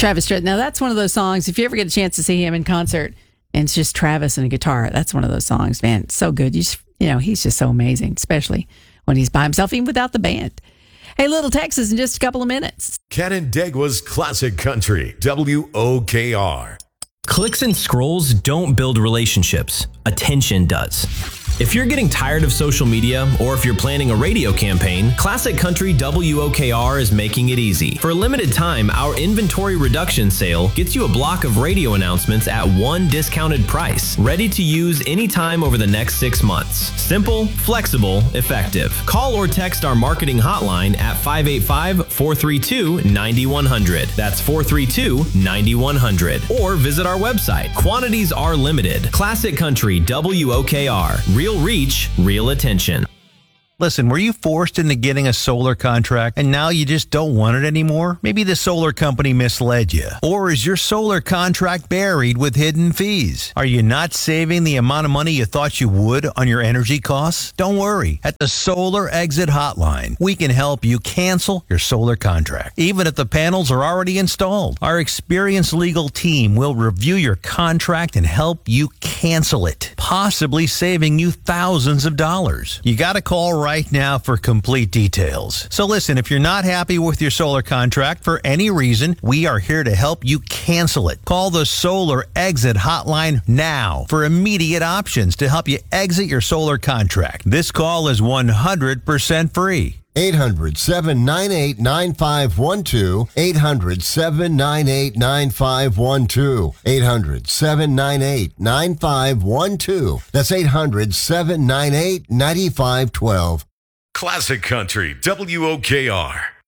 Travis Tritt. Now, that's one of those songs, if you ever get a chance to see him in concert, and it's just Travis and a guitar, that's one of those songs, man. It's so good. He's just so amazing, especially when he's by himself, even without the band. Hey, Little Texas in just a couple of minutes. Canandaigua's Classic Country, WOKR. Clicks and scrolls don't build relationships. Attention does. If you're getting tired of social media, or if you're planning a radio campaign, Classic Country WOKR is making it easy. For a limited time, our inventory reduction sale gets you a block of radio announcements at one discounted price, ready to use anytime over the next 6 months. Simple, flexible, effective. Call or text our marketing hotline at 585-432-9100. That's 432-9100. Or visit our website. Quantities are limited. Classic Country WOKR. Real reach, real attention. Listen, were you forced into getting a solar contract and now you just don't want it anymore? Maybe the solar company misled you. Or is your solar contract buried with hidden fees? Are you not saving the amount of money you thought you would on your energy costs? Don't worry. At the Solar Exit Hotline, we can help you cancel your solar contract, even if the panels are already installed. Our experienced legal team will review your contract and help you cancel it, possibly saving you thousands of dollars. You got to call right now for complete details. So listen, if you're not happy with your solar contract for any reason, we are here to help you cancel it. Call the Solar Exit Hotline now for immediate options to help you exit your solar contract. This call is 100% free. 800-798-9512. 800-798-9512. 800-798-9512. That's 800-798-9512. Classic Country, WOKR.